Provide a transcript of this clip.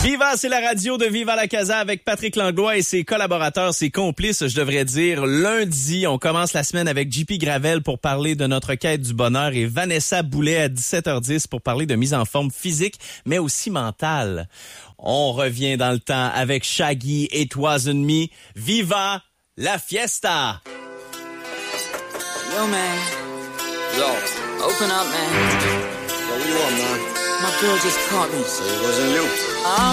Viva, c'est la radio de Viva la Casa avec Patrick Langlois et ses collaborateurs, ses complices, je devrais dire. Lundi, on commence la semaine avec JP Gravel pour parler de notre quête du bonheur et Vanessa Boulet à 17h10 pour parler de mise en forme physique, mais aussi mentale. On revient dans le temps avec Shaggy et It Wasn't Me. Viva la fiesta! Yo, man. Yo. Open up, man. Yo, what you want, man? My girl just caught me. So it wasn't you.